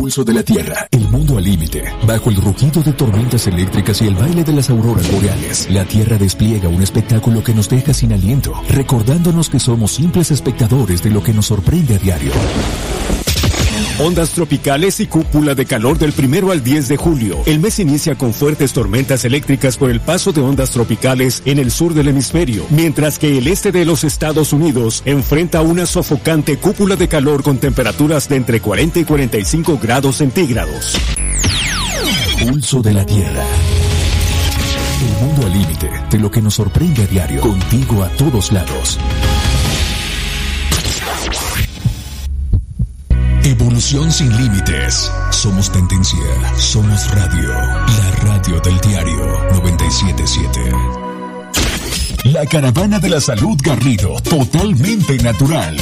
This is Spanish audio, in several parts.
Pulso de la Tierra, el mundo al límite. Bajo el rugido de tormentas eléctricas y el baile de las auroras boreales, la Tierra despliega un espectáculo que nos deja sin aliento, recordándonos que somos simples espectadores de lo que nos sorprende a diario. Ondas tropicales y cúpula de calor del 1 al 10 de julio. El mes inicia con fuertes tormentas eléctricas por el paso de ondas tropicales en el sur del hemisferio, mientras que el este de los Estados Unidos enfrenta una sofocante cúpula de calor con temperaturas de entre 40 y 45 grados centígrados. Pulso de la Tierra. El mundo al límite de lo que nos sorprende a diario. Contigo a todos lados. Evolución sin límites. Somos tendencia. Somos radio. La radio del diario 97.7. La caravana de la salud Garrido. Totalmente natural.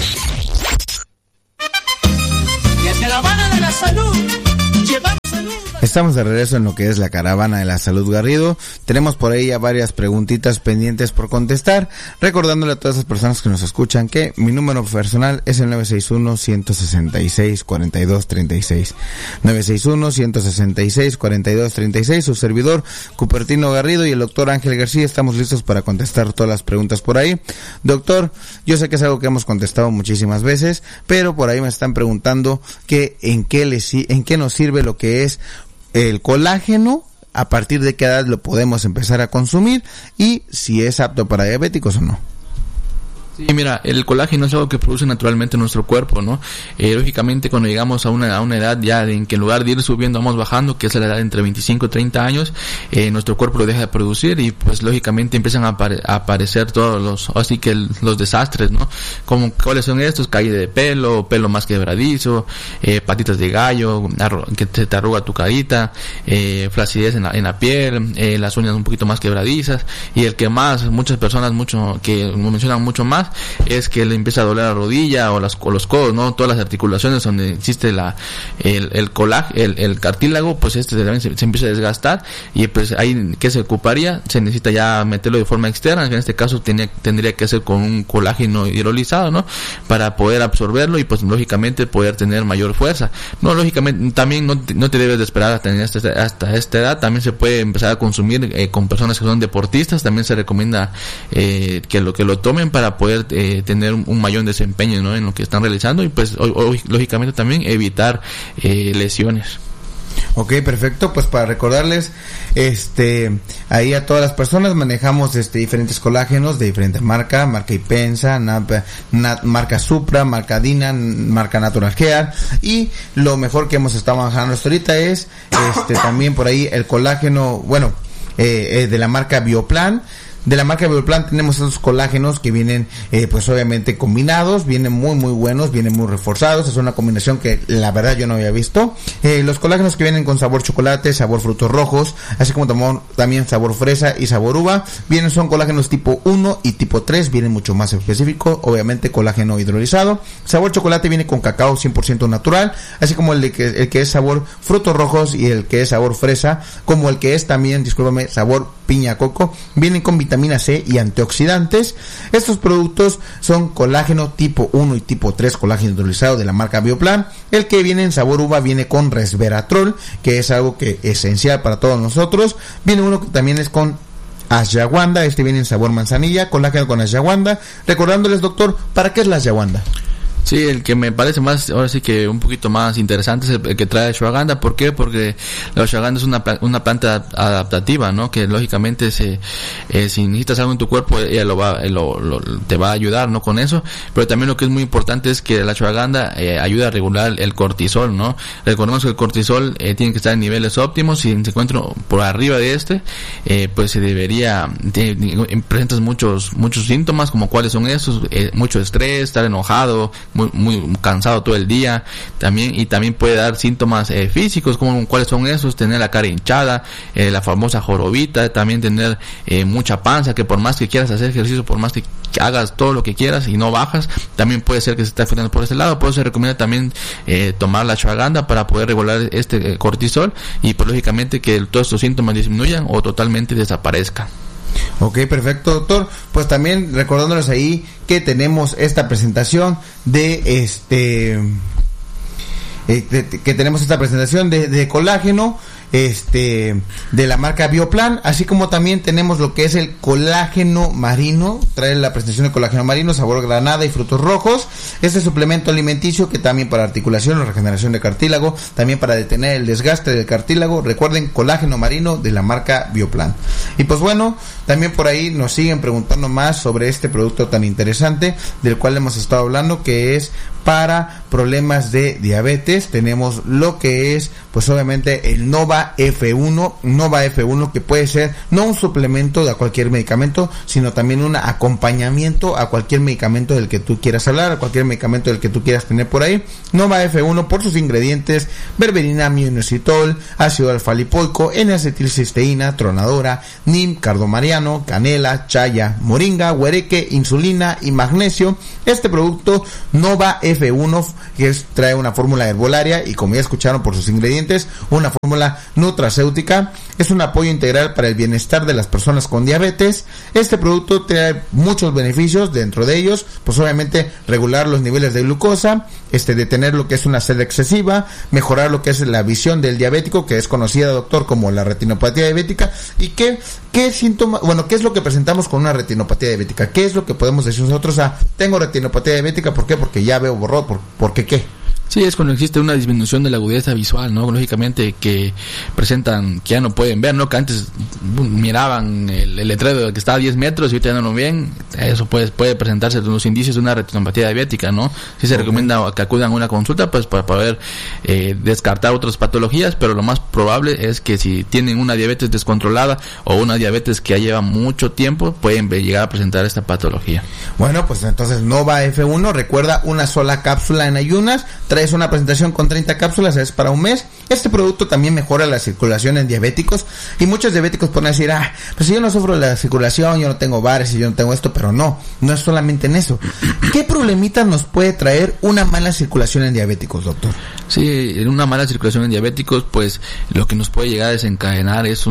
La caravana de la salud. Llevamos salud. Estamos de regreso en lo que es la caravana de la salud Garrido. Tenemos por ahí ya varias preguntitas pendientes por contestar. Recordándole a todas las personas que nos escuchan que mi número personal es el 961-166-4236. 961-166-4236. Su servidor, Cupertino Garrido, y el doctor Ángel García estamos listos para contestar todas las preguntas por ahí. Doctor, yo sé que es algo que hemos contestado muchísimas veces, pero por ahí me están preguntando que en qué nos sirve lo que es el colágeno, a partir de qué edad lo podemos empezar a consumir y si es apto para diabéticos o no. Sí, mira, el colágeno es algo que produce naturalmente nuestro cuerpo, ¿no? Lógicamente, cuando llegamos a una edad ya en que en lugar de ir subiendo vamos bajando, que es la edad entre 25 y 30 años, nuestro cuerpo lo deja de producir y pues lógicamente empiezan a aparecer todos los desastres, ¿no? Como, ¿cuáles son estos? Caída de pelo más quebradizo, patitas de gallo, que se te arruga tu carita, flacidez en la piel, las uñas un poquito más quebradizas, y el que más, muchas personas que lo mencionan mucho más, es que le empieza a doler la rodilla o los codos, ¿no? Todas las articulaciones donde existe el cartílago, pues también se empieza a desgastar, y pues ahí, ¿qué se ocuparía? Se necesita ya meterlo de forma externa, que en este caso tendría que ser con un colágeno hidrolizado, ¿no? Para poder absorberlo y pues lógicamente poder tener mayor fuerza. No, lógicamente también no te debes de esperar hasta esta edad, también se puede empezar a consumir con personas que son deportistas, también se recomienda que lo tomen para poder tener un mayor desempeño, ¿no? En lo que están realizando, y pues lógicamente también evitar lesiones. Ok, perfecto. Pues para recordarles, ahí a todas las personas manejamos diferentes colágenos de diferentes marca Ipensa, marca Supra, marca Dina, marca Natural Hair, y lo mejor que hemos estado manejando hasta ahorita es también por ahí el colágeno, de la marca Bioplan. De la marca Bioplan tenemos esos colágenos que vienen pues obviamente combinados, vienen muy muy buenos, vienen muy reforzados, es una combinación que la verdad yo no había visto. Los colágenos que vienen con sabor chocolate, sabor frutos rojos, así como también sabor fresa y sabor uva, son colágenos tipo 1 y tipo 3, vienen mucho más específicos, obviamente colágeno hidrolizado. Sabor chocolate viene con cacao 100% natural, así como el que es sabor frutos rojos y el que es sabor fresa, como el que es también, sabor piña coco, vienen con vitamina C y antioxidantes. Estos productos son colágeno tipo 1 y tipo 3, colágeno hidrolizado de la marca Bioplan. El que viene en sabor uva viene con resveratrol, que es algo que es esencial para todos nosotros. Viene uno que también es con ashwagandha, viene en sabor manzanilla, colágeno con ashwagandha. Recordándoles, doctor, ¿para qué es la ashwagandha? Sí, el que me parece más, ahora sí que un poquito más interesante es el que trae ashwagandha. ¿Por qué? Porque la ashwagandha es una planta adaptativa, ¿no? Que lógicamente si necesitas algo en tu cuerpo, ella te va a ayudar, ¿no? Con eso. Pero también lo que es muy importante es que la ashwagandha ayuda a regular el cortisol, ¿no? Recordemos que el cortisol tiene que estar en niveles óptimos. Si se encuentra por arriba de pues se debería, presentas muchos síntomas, como cuáles son esos, mucho estrés, estar enojado, muy cansado todo el día, también puede dar síntomas físicos, como cuáles son esos: tener la cara hinchada, la famosa jorobita, también tener mucha panza, que por más que quieras hacer ejercicio, por más que hagas todo lo que quieras y no bajas, también puede ser que se esté afectando por ese lado. Por eso se recomienda también tomar la ashwagandha para poder regular cortisol, y pues lógicamente que todos estos síntomas disminuyan o totalmente desaparezcan. Ok, perfecto, doctor. Pues también recordándoles ahí que tenemos esta presentación de que tenemos esta presentación de colágeno, de la marca Bioplan, así como también tenemos lo que es el colágeno marino, trae la presentación de colágeno marino, sabor granada y frutos rojos, este suplemento alimenticio que también para articulación o regeneración de cartílago, también para detener el desgaste del cartílago, recuerden, colágeno marino de la marca Bioplan. Y pues bueno, también por ahí nos siguen preguntando más sobre este producto tan interesante del cual hemos estado hablando, que es para problemas de diabetes. Tenemos lo que es, pues obviamente, el Nova F1, que puede ser no un suplemento de cualquier medicamento, sino también un acompañamiento a cualquier medicamento del que tú quieras hablar, a cualquier medicamento del que tú quieras tener por ahí. Nova F1 por sus ingredientes: berberina, minoxidil, ácido alfa-lipoico, N-acetilcisteína, tronadora, NIM, cardomariano, canela, chaya, moringa, huereque, insulina y magnesio. Este producto Nova F1 trae una fórmula herbolaria y, como ya escucharon por sus ingredientes, una fórmula nutracéutica. Es un apoyo integral para el bienestar de las personas con diabetes. Este producto trae muchos beneficios, dentro de ellos, pues obviamente regular los niveles de glucosa, detener lo que es una sed excesiva, mejorar lo que es la visión del diabético, que es conocida, doctor, como la retinopatía diabética. ¿Y qué síntoma, qué es lo que presentamos con una retinopatía diabética? ¿Qué es lo que podemos decir nosotros? Tengo retinopatía diabética, ¿por qué? Porque ya veo borroso, ¿por qué? Sí, es cuando existe una disminución de la agudeza visual, ¿no? Lógicamente que presentan que ya no pueden ver, ¿no? Que antes miraban el letrero que estaba a 10 metros y ahorita ya no lo ven. Eso puede presentarse los indicios de una retinopatía diabética, ¿no? Sí se recomienda que acudan a una consulta, pues para poder descartar otras patologías, pero lo más probable es que si tienen una diabetes descontrolada o una diabetes que ya lleva mucho tiempo, pueden llegar a presentar esta patología. Bueno, pues entonces Nova F1, recuerda, una sola cápsula en ayunas, traes una presentación con 30 cápsulas, es para un mes. Este producto también mejora la circulación en diabéticos, y muchos diabéticos pueden decir, pues yo no sufro de la circulación, yo no tengo bares y yo no tengo esto, pero no es solamente en eso. ¿Qué problemitas nos puede traer una mala circulación en diabéticos, doctor? Sí, en una mala circulación en diabéticos, pues lo que nos puede llegar a desencadenar es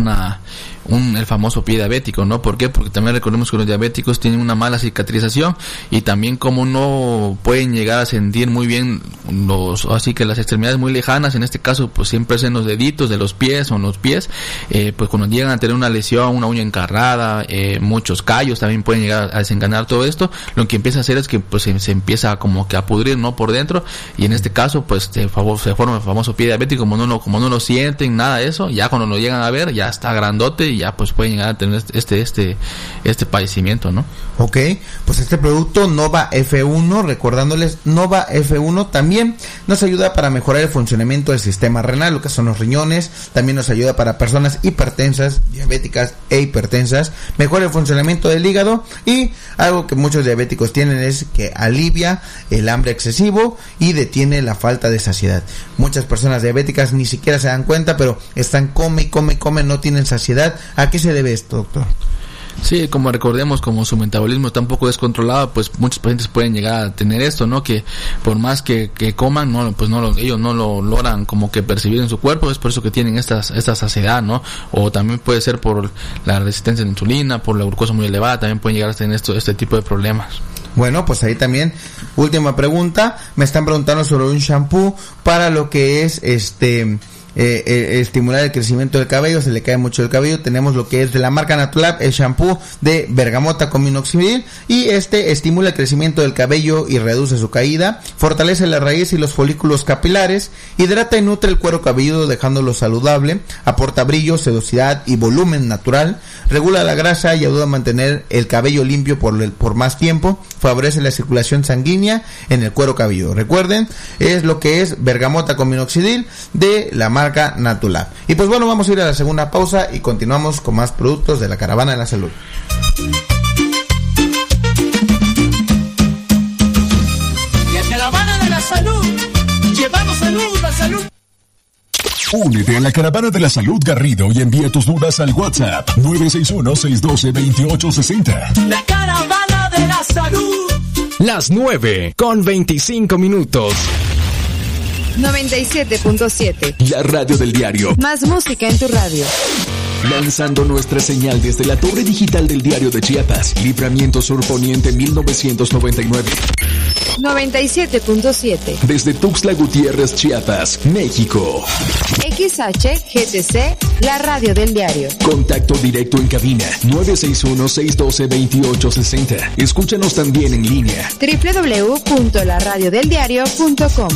el famoso pie diabético, ¿no? ¿Por qué? Porque también recordemos que los diabéticos tienen una mala cicatrización, y también como no pueden llegar a sentir muy bien así que las extremidades muy lejanas, en este caso pues siempre es en los deditos de los pies o en los pies, pues cuando llegan a tener una lesión, una uña encarnada, muchos callos también pueden llegar a desencadenar todo esto. Lo que empieza a hacer es que pues se empieza como que a pudrir, ¿no? Por dentro, y en este caso pues se forma el famoso pie diabético. Como no lo sienten, nada de eso, ya cuando lo llegan a ver ya está grandote y ya pues pueden llegar a tener este padecimiento, ¿no? Ok, pues este producto Nova F1, recordándoles, Nova F1 también nos ayuda para mejorar el funcionamiento del sistema renal, lo que son los riñones. También nos ayuda para personas hipertensas, diabéticas e hipertensas, mejora el funcionamiento del hígado, y algo que muchos diabéticos tienen es que alivia el hambre excesivo y detiene la falta de saciedad. Muchas personas diabéticas ni siquiera se dan cuenta, pero están come, no tienen saciedad. ¿A qué se debe esto, doctor? Sí, como recordemos, como su metabolismo está un poco descontrolado, pues muchos pacientes pueden llegar a tener esto, ¿no? Que por más que coman, ellos no lo logran como que percibir en su cuerpo. Es por eso que tienen esta saciedad, ¿no? O también puede ser por la resistencia a la insulina, por la glucosa muy elevada, también pueden llegar a tener este tipo de problemas. Bueno, pues ahí también, última pregunta, me están preguntando sobre un shampoo para lo que es estimular el crecimiento del cabello, se le cae mucho el cabello. Tenemos lo que es de la marca Natulab, el shampoo de bergamota con minoxidil, y estimula el crecimiento del cabello y reduce su caída, fortalece la raíz y los folículos capilares, hidrata y nutre el cuero cabelludo dejándolo saludable, aporta brillo, sedosidad y volumen natural, regula la grasa y ayuda a mantener el cabello limpio por más tiempo, favorece la circulación sanguínea en el cuero cabelludo. Recuerden, es lo que es bergamota con minoxidil de la marca Natulab. Y pues bueno, vamos a ir a la segunda pausa y continuamos con más productos de la Caravana de la Salud. Y en Caravana de la Salud llevamos salud a salud. Únete a la Caravana de la Salud Garrido y envía tus dudas al WhatsApp 961-612-2860. La Caravana de la Salud. Las 9:25. 97.7. La radio del diario. Más música en tu radio. Lanzando nuestra señal desde la torre digital del Diario de Chiapas, Libramiento Sur Poniente 1999. 97.7. Desde Tuxtla Gutiérrez, Chiapas, México. XHGTC, la radio del diario. Contacto directo en cabina 961-612-2860. Escúchanos también en línea. www.laradiodeldiario.com.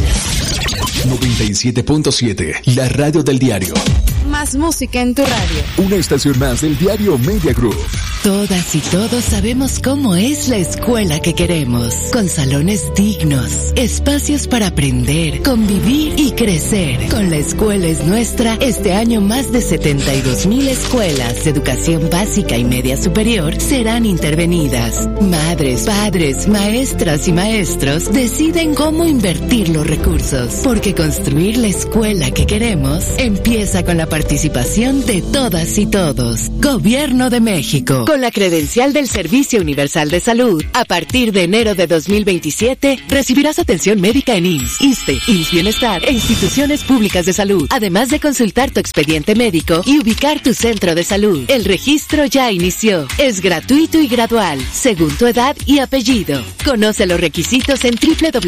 97.7, la radio del diario. Más música en tu radio. Una estación más del diario Media Group. Todas y todos sabemos cómo es la escuela que queremos, con salones dignos, espacios para aprender, convivir y crecer. Con La Escuela es Nuestra, este año más de 72,000 escuelas de educación básica y media superior serán intervenidas. Madres, padres, maestras y maestros deciden cómo invertir los recursos, porque construir la escuela que queremos empieza con la participación de todas y todos. Gobierno de México. Con la credencial del Servicio Universal de Salud, a partir de enero de 2027, recibirás atención médica en IMSS, ISSSTE, IMSS Bienestar e instituciones públicas de salud, además de consultar tu expediente médico y ubicar tu centro de salud. El registro ya inició. Es gratuito y gradual, según tu edad y apellido. Conoce los requisitos en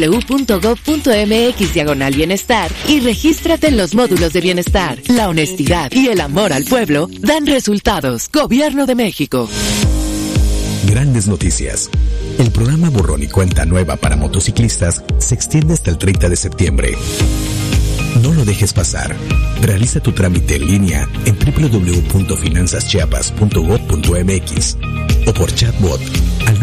www.gov.mx/bienestar y regístrate en los módulos de bienestar. La honestidad y el amor al pueblo dan resultados. Gobierno de México. Grandes noticias. El programa Borrón y Cuenta Nueva para motociclistas se extiende hasta el 30 de septiembre. No lo dejes pasar. Realiza tu trámite en línea en www.finanzaschiapas.gov.mx o por chatbot al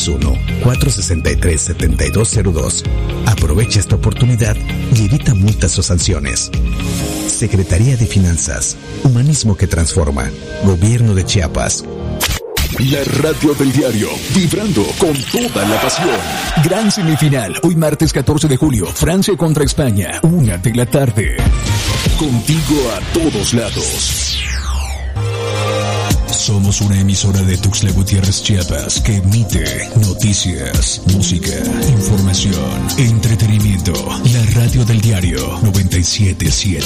961-463-7202. Aprovecha esta oportunidad y evita multas o sanciones. Secretaría de Finanzas, humanismo que transforma. Gobierno de Chiapas. La radio del diario, vibrando con toda la pasión. Gran semifinal, hoy martes 14 de julio, Francia contra España, 1 de la tarde. Contigo a todos lados. Somos una emisora de Tuxtla Gutiérrez, Chiapas, que emite noticias, música, información, entretenimiento. La radio del diario 97.7.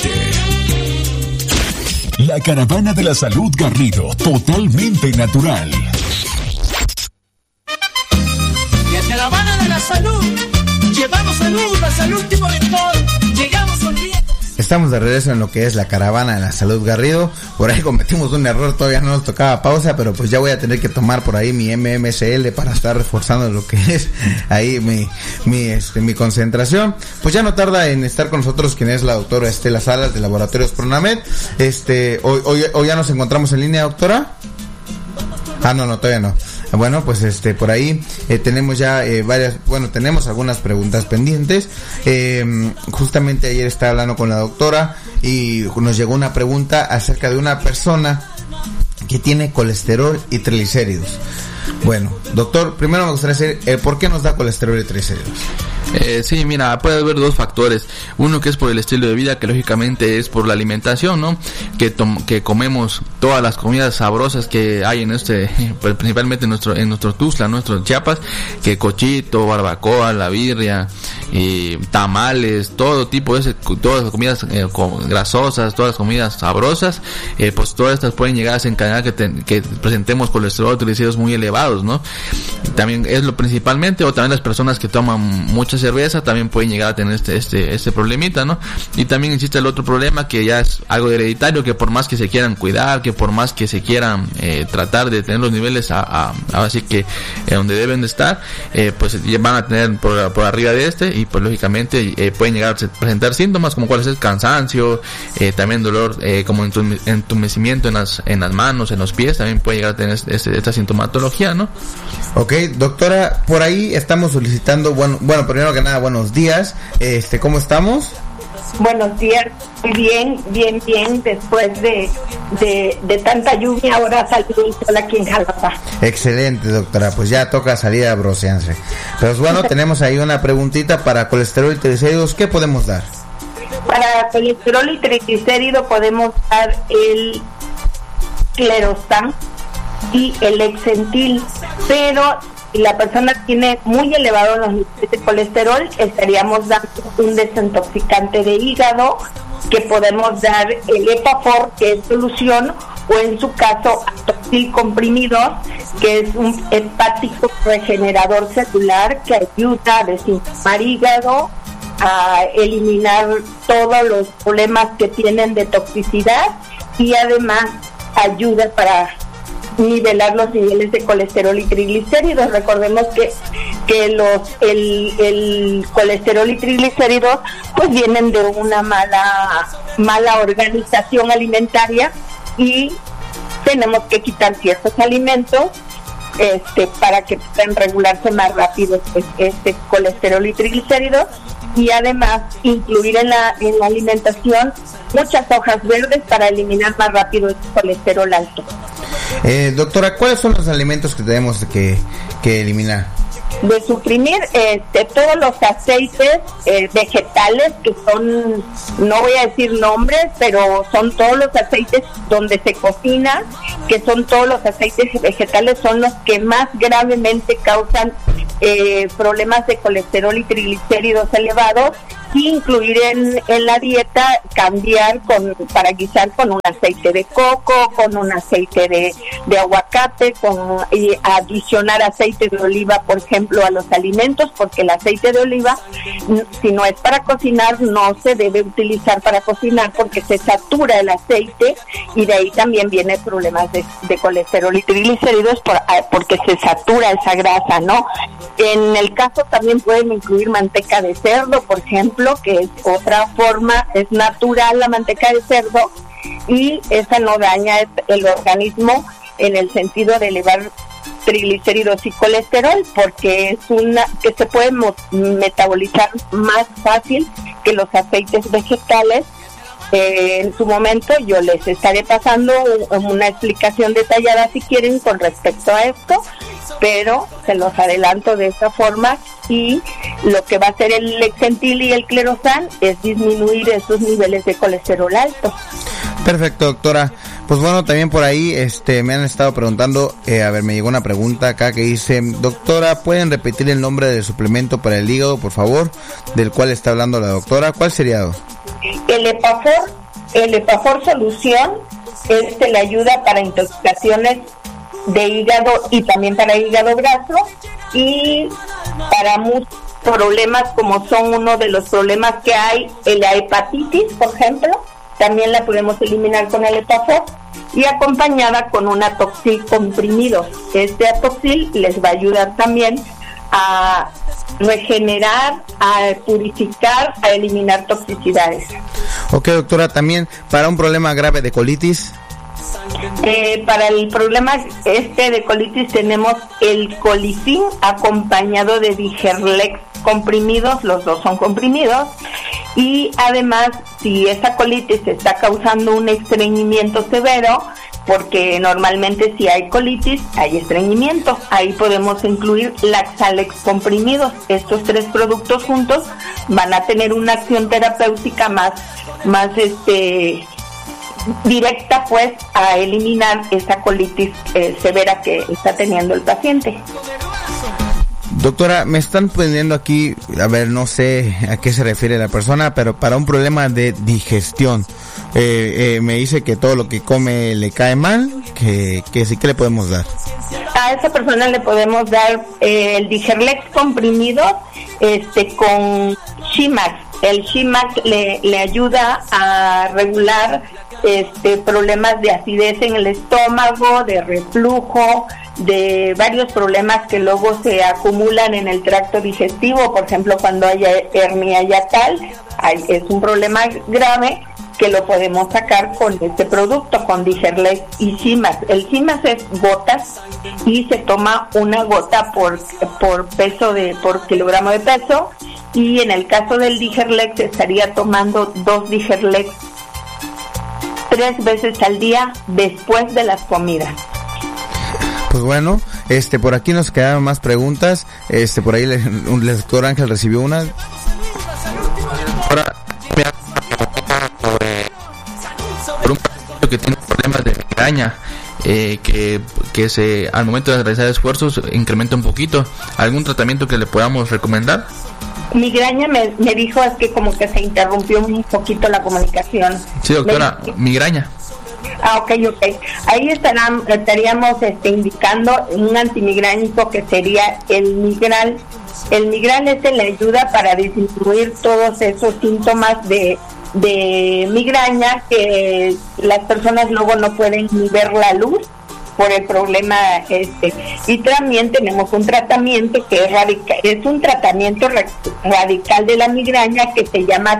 La Caravana de la Salud Garrido, totalmente natural. Desde la Caravana de la Salud, llevamos salud hasta el último rincón, llegamos sonriendo. Estamos de regreso en lo que es la Caravana de la Salud Garrido. Por ahí cometimos un error, todavía no nos tocaba pausa, pero pues ya voy a tener que tomar por ahí mi MMSL para estar reforzando lo que es ahí mi concentración. Pues ya no tarda en estar con nosotros quien es la doctora Estela Salas de Laboratorios Pronamed. Hoy ya nos encontramos en línea, doctora. No, todavía no. Bueno, pues por ahí tenemos ya tenemos algunas preguntas pendientes. Justamente ayer estaba hablando con la doctora y nos llegó una pregunta acerca de una persona que tiene colesterol y triglicéridos. Bueno, doctor, primero me gustaría saber por qué nos da colesterol y triglicéridos. Sí, mira, puede haber dos factores. Uno que es por el estilo de vida, que lógicamente es por la alimentación, ¿no? Que comemos todas las comidas sabrosas que hay en pues principalmente en nuestro Tuxtla, nuestro Chiapas, que cochito, barbacoa, la birria, y tamales, todo tipo de todas las comidas grasosas, todas las comidas sabrosas, pues todas estas pueden llegar a desencadenar que presentemos colesterol y triglicéridos muy elevados, ¿no? También es lo principalmente, o también las personas que toman mucha cerveza también pueden llegar a tener este problemita, ¿no? Y también existe el otro problema que ya es algo hereditario, que por más que se quieran cuidar, que por más que se quieran tratar de tener los niveles así que donde deben de estar, pues van a tener por arriba de y pues lógicamente pueden llegar a presentar síntomas como cuál es el cansancio, también dolor como entumecimiento en las manos, en los pies, también puede llegar a tener esta sintomatología, ¿no? Ok, doctora, por ahí estamos solicitando, bueno, primero que nada, buenos días, ¿cómo estamos? Buenos días, muy bien, después de tanta lluvia, ahora salió el sol aquí en Jalapa. Excelente, doctora, pues ya toca salir a broncearse. Pero bueno, tenemos ahí una preguntita para colesterol y triglicéridos, ¿qué podemos dar? Para colesterol y triglicérido podemos dar el Clerostan y el Exentil, pero si la persona tiene muy elevado los niveles de colesterol, estaríamos dando un desintoxicante de hígado, que podemos dar el Epafor, que es solución, o en su caso Atoxil comprimidos, que es un hepático regenerador celular que ayuda a desinflamar hígado, a eliminar todos los problemas que tienen de toxicidad y además ayuda para nivelar los niveles de colesterol y triglicéridos. Recordemos que el colesterol y triglicéridos pues vienen de una mala organización alimentaria y tenemos que quitar ciertos alimentos para que puedan regularse más rápido pues, este colesterol y triglicéridos, y además incluir en la alimentación muchas hojas verdes para eliminar más rápido el colesterol alto. Doctora, ¿cuáles son los alimentos que tenemos que eliminar? De suprimir todos los aceites vegetales que son, no voy a decir nombres, pero son todos los aceites donde se cocina, que son todos los aceites vegetales, son los que más gravemente causan problemas de colesterol y triglicéridos elevados, y incluir en la dieta, cambiar para guisar con un aceite de coco, con un aceite de aguacate, y adicionar aceite de oliva, por ejemplo, a los alimentos, porque el aceite de oliva, si no es para cocinar, no se debe utilizar para cocinar porque se satura el aceite, y de ahí también vienen problemas de colesterol y triglicéridos porque se satura esa grasa, ¿no? En el caso también pueden incluir manteca de cerdo, por ejemplo, que es otra forma, es natural la manteca de cerdo, y esa no daña el organismo en el sentido de elevar triglicéridos y colesterol, porque es que se puede metabolizar más fácil que los aceites vegetales. En su momento yo les estaré pasando una explicación detallada si quieren con respecto a esto, pero se los adelanto de esta forma, y lo que va a hacer el Lexentil y el Clerosan es disminuir esos niveles de colesterol alto. Perfecto, doctora. Pues bueno, también por ahí me han estado preguntando, me llegó una pregunta acá que dice: doctora, ¿pueden repetir el nombre del suplemento para el hígado, por favor, del cual está hablando la doctora? ¿Cuál sería? El Epafor Solución, le ayuda para intoxicaciones de hígado y también para hígado graso, y para muchos problemas como son uno de los problemas que hay, la hepatitis, por ejemplo, también la podemos eliminar con el Epafor, y acompañada con un Atoxil comprimido. Este Atoxil les va a ayudar también a regenerar, a purificar, a eliminar toxicidades. Ok, doctora, también para un problema grave de colitis. Para el problema de colitis tenemos el Colicin acompañado de Digerlex comprimidos, los dos son comprimidos, y además si esa colitis está causando un estreñimiento severo, porque normalmente si hay colitis hay estreñimiento, ahí podemos incluir Laxalex comprimidos. Estos tres productos juntos van a tener una acción terapéutica más directa, pues, a eliminar esa colitis severa que está teniendo el paciente. Doctora, me están poniendo aquí, no sé a qué se refiere la persona, pero para un problema de digestión, me dice que todo lo que come le cae mal, que sí, ¿qué le podemos dar? A esa persona le podemos dar el Digerlex comprimido con Shimax. El Shimax le ayuda a regular problemas de acidez en el estómago, de reflujo, de varios problemas que luego se acumulan en el tracto digestivo. Por ejemplo, cuando hay hernia hiatal, es un problema grave que lo podemos sacar con este producto, con Digerlex y Shimax. El Shimax es gotas y se toma una gota por kilogramo de peso, y en el caso del Digerlex estaría tomando 2 Digerlex 3 veces al día después de las comidas. Pues bueno, por aquí nos quedaron más preguntas. Por ahí el doctor Ángel recibió una. Ahora, por un paciente que tiene problemas de migraña, que al momento de realizar esfuerzos incrementa un poquito. ¿Algún tratamiento que le podamos recomendar? Migraña me dijo, es que como que se interrumpió un poquito la comunicación. Sí, doctora, migraña. Ok. Ahí estaríamos indicando un antimigránico que sería el Migral. El Migral es la ayuda para disminuir todos esos síntomas de migraña que las personas luego no pueden ni ver la luz por el problema y también tenemos un tratamiento que es un tratamiento radical de la migraña que se llama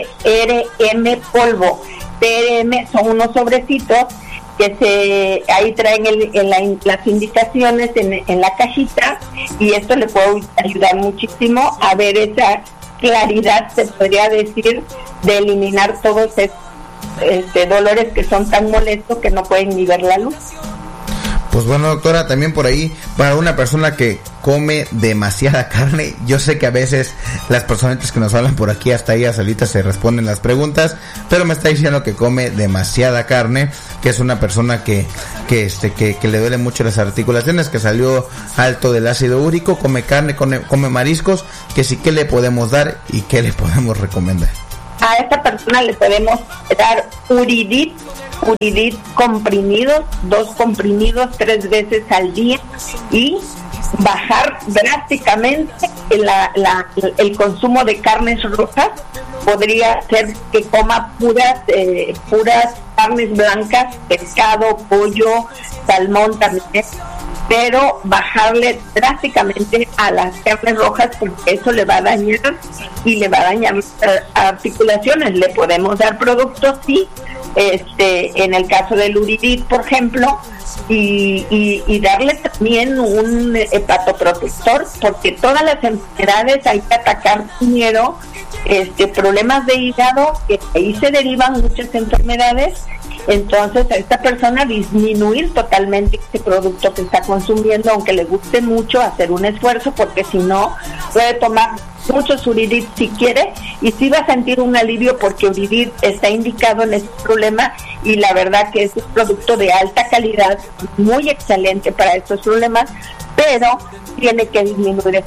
TRM polvo. TRM son unos sobrecitos que ahí traen las indicaciones en la cajita, y esto le puede ayudar muchísimo a ver esa claridad, se podría decir, de eliminar todos estos dolores que son tan molestos que no pueden ni ver la luz. Pues bueno, doctora, también por ahí, para una persona que come demasiada carne, yo sé que a veces las personitas que nos hablan por aquí, hasta ellas solitas se responden las preguntas, pero me está diciendo que come demasiada carne, que es una persona que le duele mucho las articulaciones, que salió alto del ácido úrico, come carne, come mariscos, que sí, ¿qué le podemos dar y qué le podemos recomendar? A esta persona le podemos dar Uridit comprimidos, 2 comprimidos 3 veces al día, y bajar drásticamente el consumo de carnes rojas. Podría ser que coma puras carnes blancas, pescado, pollo, salmón también, pero bajarle drásticamente a las carnes rojas, porque eso le va a dañar y le va a dañar articulaciones. Le podemos dar productos, sí, en el caso del Uridit, por ejemplo, y darle también un hepatoprotector, porque todas las enfermedades hay que atacar primero problemas de hígado, que ahí se derivan muchas enfermedades. Entonces a esta persona disminuir totalmente este producto que está consumiendo, aunque le guste mucho, hacer un esfuerzo, porque si no puede tomar muchos Uridit si quiere, y sí va a sentir un alivio, porque Uridit está indicado en este problema, y la verdad que es un producto de alta calidad, muy excelente para estos problemas, pero tiene que disminuir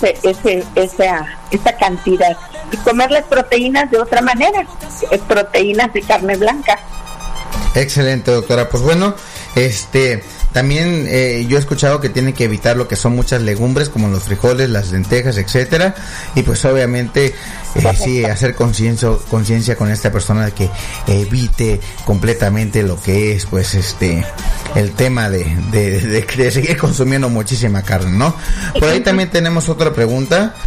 esa cantidad y comer las proteínas de otra manera, proteínas de carne blanca. Excelente, doctora. Pues bueno, también yo he escuchado que tiene que evitar lo que son muchas legumbres, como los frijoles, las lentejas, etcétera, y pues obviamente sí, hacer conciencia con esta persona de que evite completamente lo que es pues el tema de seguir consumiendo muchísima carne, ¿no? Por ahí también tenemos otra pregunta.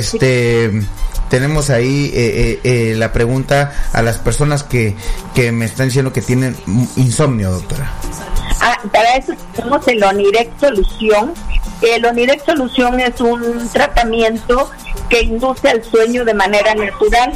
Tenemos ahí la pregunta a las personas que me están diciendo que tienen insomnio, doctora. Para eso tenemos el Onirex Solución. El Onirex Solución es un tratamiento que induce al sueño de manera natural.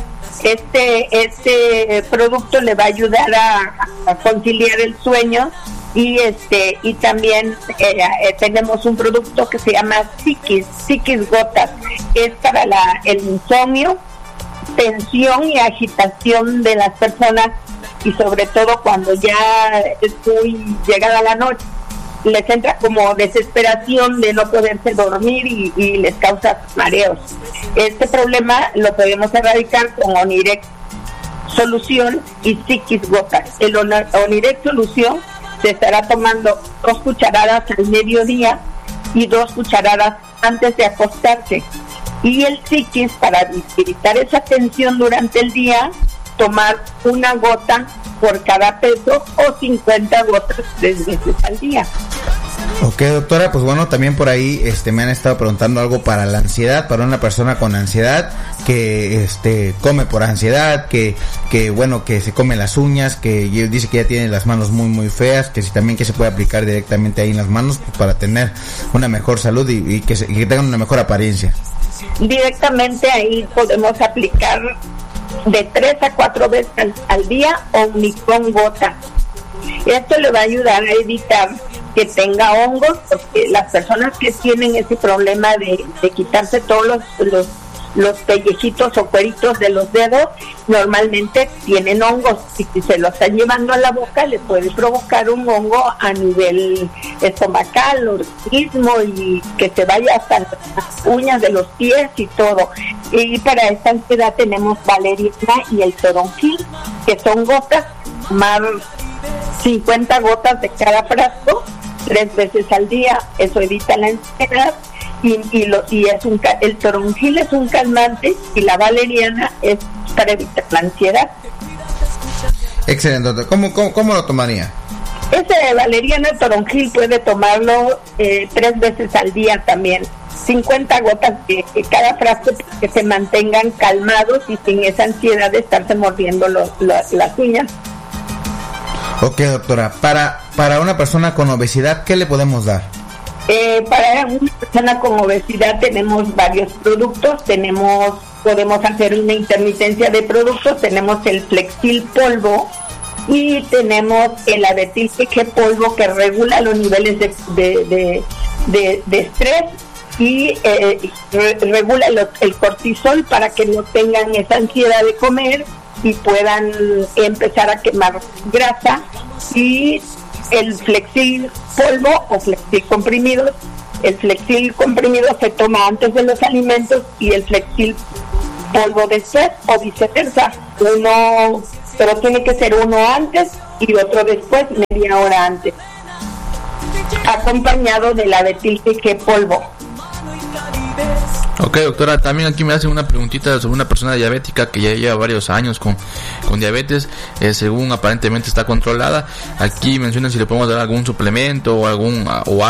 Este producto le va a ayudar a conciliar el sueño, y también tenemos un producto que se llama Psiquis Gotas, que es para el insomnio, tensión y agitación de las personas, y sobre todo cuando ya es muy llegada la noche, les entra como desesperación de no poderse dormir y les causa mareos. Este problema lo podemos erradicar con Onirex Solución y Psiquis Gotas. El Onirex Solución se estará tomando 2 cucharadas al mediodía y 2 cucharadas antes de acostarse. Y el Psiquis, para evitar esa tensión durante el día, tomar 1 gota por cada peso o 50 gotas 3 veces al día. Ok, doctora, pues bueno, también por ahí me han estado preguntando algo para la ansiedad, para una persona con ansiedad que come por ansiedad, que bueno, que se come las uñas, que dice que ya tiene las manos muy muy feas, que si también que se puede aplicar directamente ahí en las manos, pues, para tener una mejor salud y que tengan una mejor apariencia. Directamente ahí podemos aplicar de 3 a 4 veces al día Omnicron Gota. Esto le va a ayudar a evitar que tenga hongos, porque las personas que tienen ese problema de quitarse todos los pellejitos o cueritos de los dedos, normalmente tienen hongos, y si se lo están llevando a la boca le puede provocar un hongo a nivel estomacal, organismo, y que se vaya hasta las uñas de los pies y todo. Y para esta ansiedad tenemos valeriana y el toronjil, que son gotas más 50 gotas de cada frasco 3 veces al día. Eso evita la ansiedad el toronjil es un calmante y la valeriana es para evitar la ansiedad. Excelente, doctor. ¿Cómo lo tomaría? Ese valeriana toronjil puede tomarlo 3 veces al día también. 50 gotas de cada frasco, que se mantengan calmados y sin esa ansiedad de estarse mordiendo las uñas. Ok, doctora. Para una persona con obesidad, ¿qué le podemos dar? Para una persona con obesidad tenemos varios productos. Podemos hacer una intermitencia de productos. Tenemos el Flexil polvo y tenemos el Abetil PG polvo, que regula los niveles de estrés y regula el cortisol para que no tengan esa ansiedad de comer y puedan empezar a quemar grasa. Y el Flexil polvo o Flexil comprimido, el Flexil comprimido se toma antes de los alimentos y el Flexil polvo después, o viceversa. Pero tiene que ser uno antes y otro después, media hora antes, acompañado del Abetil PG polvo. Ok, doctora, también aquí me hacen una preguntita sobre una persona diabética que ya lleva varios años con diabetes, según aparentemente está controlada. Aquí mencionan si le podemos dar algún suplemento o